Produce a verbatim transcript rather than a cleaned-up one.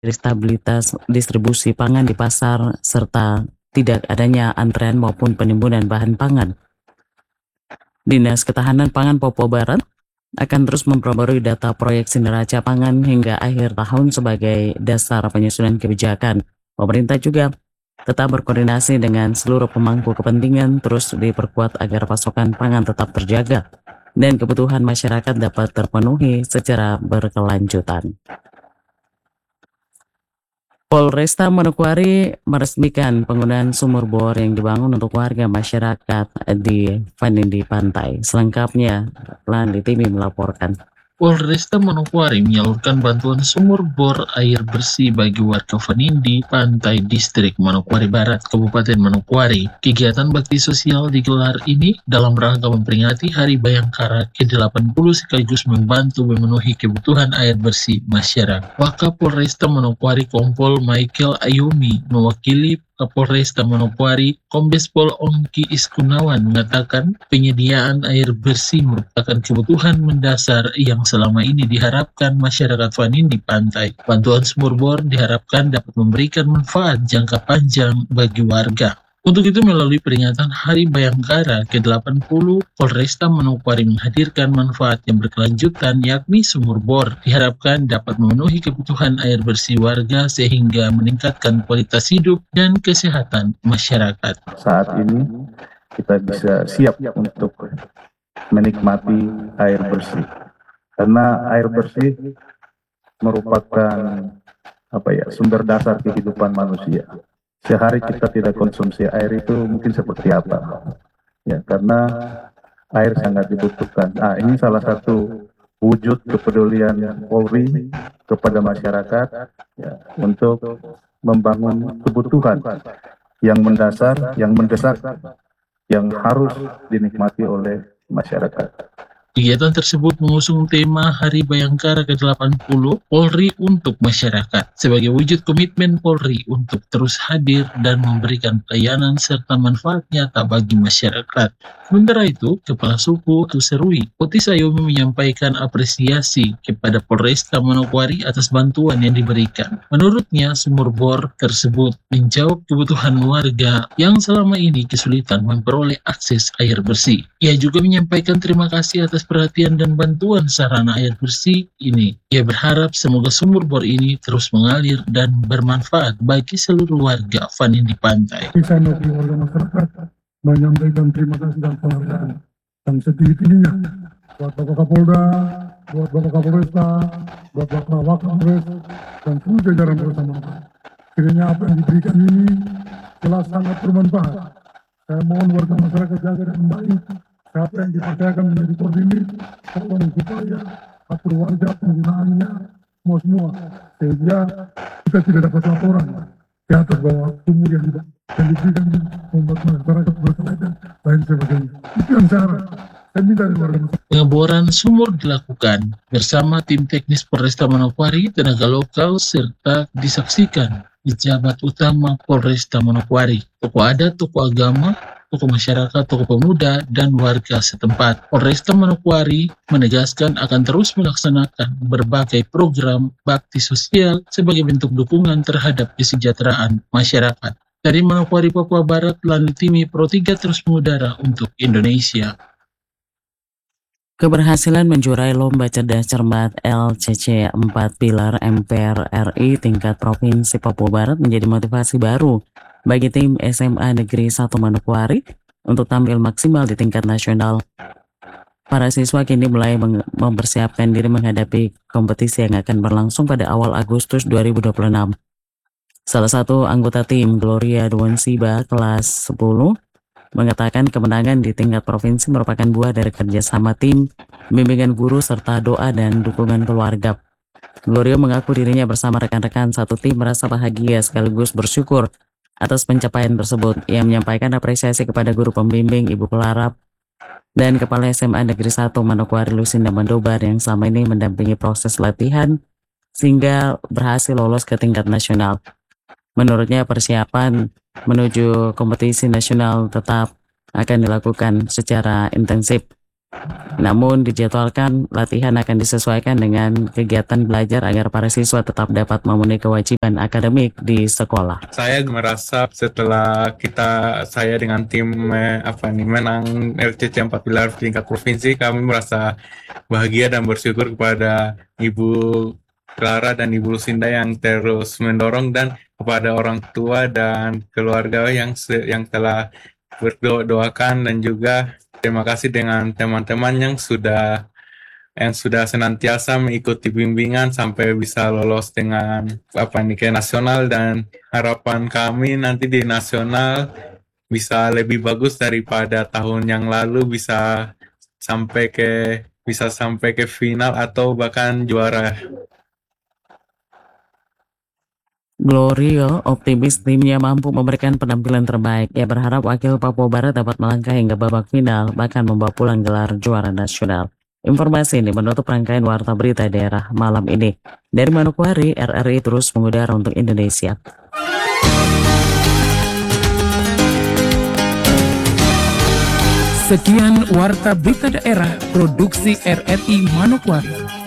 stabilitas distribusi pangan di pasar serta tidak adanya antrean maupun penimbunan bahan pangan. Dinas Ketahanan Pangan Papua Barat akan terus memperbarui data proyeksi neraca pangan hingga akhir tahun sebagai dasar penyusunan kebijakan. Pemerintah juga tetap berkoordinasi dengan seluruh pemangku kepentingan terus diperkuat agar pasokan pangan tetap terjaga dan kebutuhan masyarakat dapat terpenuhi secara berkelanjutan. Polresta Manokwari meresmikan penggunaan sumur bor yang dibangun untuk warga masyarakat di Vanindi Pantai. Selengkapnya, Lan Litimi melaporkan. Polresta Manokwari menyalurkan bantuan sumur bor air bersih bagi warga Vanindi Pantai Distrik Manokwari Barat, Kabupaten Manokwari. Kegiatan bakti sosial digelar ini dalam rangka memperingati Hari Bayangkara ke delapan puluh sekaligus membantu memenuhi kebutuhan air bersih masyarakat. Wakapolresta Manokwari Kompol Michael Ayumi mewakili Kapolresta Manokwari Kombes Pol Ongki Iskunawan mengatakan penyediaan air bersih merupakan kebutuhan mendasar yang selama ini diharapkan masyarakat Vanindi Pantai. Bantuan sumur bor diharapkan dapat memberikan manfaat jangka panjang bagi warga. Untuk itu melalui peringatan Hari Bayangkara ke delapan puluh, Polresta Manokwari menghadirkan manfaat yang berkelanjutan yakni sumur bor. Diharapkan dapat memenuhi kebutuhan air bersih warga sehingga meningkatkan kualitas hidup dan kesehatan masyarakat. Saat ini kita bisa siap untuk menikmati air bersih. Karena air bersih merupakan apa ya, sumber dasar kehidupan manusia. Sehari kita tidak konsumsi air itu mungkin seperti apa? Ya, karena air sangat dibutuhkan. Nah, ini salah satu wujud kepedulian Polri kepada masyarakat ya, untuk membangun kebutuhan yang mendasar, yang mendesak, yang harus dinikmati oleh masyarakat. Kegiatan tersebut mengusung tema Hari Bayangkara ke delapan puluh Polri untuk Masyarakat sebagai wujud komitmen Polri untuk terus hadir dan memberikan pelayanan serta manfaat nyata bagi masyarakat. Sementara itu, Kepala Suku Tuserui, Otis Ayumi menyampaikan apresiasi kepada Polresta Manokwari atas bantuan yang diberikan. Menurutnya, sumur bor tersebut menjawab kebutuhan warga yang selama ini kesulitan memperoleh akses air bersih. Ia juga menyampaikan terima kasih atas perhatian dan bantuan sarana air bersih ini. Ia berharap semoga sumur bor ini terus mengalir dan bermanfaat bagi seluruh warga Vanindi Pantai. Bisa bagi warga masyarakat menyampaikan terima kasih dan penghargaan yang setinggi-tingginya buat Bapak Kapolda, buat Bapak Kapolresta, buat Bapak Wakapolres, dan seluruh jajaran bersama. Kiranya apa yang diberikan ini telah sangat bermanfaat. Saya mohon warga masyarakat jaga dengan baik. Siapa yang dipercayakan menjadi koordinir, tolong supaya atur warga penggunaannya semua semua, sehingga kita tidak dapat laporan di atas bahwa sumur yang tidak yang diberikan membuat masyarakat berkelanjutan lain sebagainya. Itu yang saya harap. Saya minta dari warga masyarakat. Pengeboran sumur dilakukan bersama tim teknis Polresta Manokwari, tenaga lokal, serta disaksikan pejabat utama Polresta Manokwari, tokoh adat, tokoh agama, tokoh masyarakat, tokoh pemuda, dan warga setempat. Polresta Manokwari menegaskan akan terus melaksanakan berbagai program bakti sosial sebagai bentuk dukungan terhadap kesejahteraan masyarakat. Dari Manokwari, Papua Barat, Lanitimi Pro tiga terus mengudara untuk Indonesia. Keberhasilan menjuarai Lomba Cerdas Cermat L C C empat Pilar M P R R I tingkat Provinsi Papua Barat menjadi motivasi baru bagi tim S M A Negeri satu Manokwari untuk tampil maksimal di tingkat nasional. Para siswa kini mulai mempersiapkan diri menghadapi kompetisi yang akan berlangsung pada awal Agustus dua ribu dua puluh enam. Salah satu anggota tim, Gloria Duansiba, kelas sepuluh, mengatakan kemenangan di tingkat provinsi merupakan buah dari kerjasama tim, bimbingan guru, serta doa dan dukungan keluarga. Gloria mengaku dirinya bersama rekan-rekan satu tim merasa bahagia sekaligus bersyukur atas pencapaian tersebut. Ia menyampaikan apresiasi kepada guru pembimbing Ibu Pelarap dan Kepala S M A Negeri satu Manokwari Lucinda Mandobar yang selama ini mendampingi proses latihan sehingga berhasil lolos ke tingkat nasional. Menurutnya persiapan menuju kompetisi nasional tetap akan dilakukan secara intensif Namun dijadwalkan latihan akan disesuaikan dengan kegiatan belajar agar para siswa tetap dapat memenuhi kewajiban akademik di sekolah. Saya merasa setelah kita saya dengan tim eh, apa nih menang L C C empat pilar tingkat provinsi, kami merasa bahagia dan bersyukur kepada Ibu Clara dan Ibu Lucinda yang terus mendorong, dan kepada orang tua dan keluarga yang se- yang telah berdoakan, dan juga terima kasih dengan teman-teman yang sudah yang sudah senantiasa mengikuti bimbingan sampai bisa lolos dengan apa nih ke nasional, dan harapan kami nanti di nasional bisa lebih bagus daripada tahun yang lalu, bisa sampai ke bisa sampai ke final atau bahkan juara. Glorio optimis timnya mampu memberikan penampilan terbaik. Ia berharap wakil Papua Barat dapat melangkah hingga babak final, bahkan membawa pulang gelar juara nasional. Informasi ini menutup rangkaian Warta Berita Daerah malam ini. Dari Manokwari, R R I terus mengudara untuk Indonesia. Sekian Warta Berita Daerah Produksi R R I Manokwari.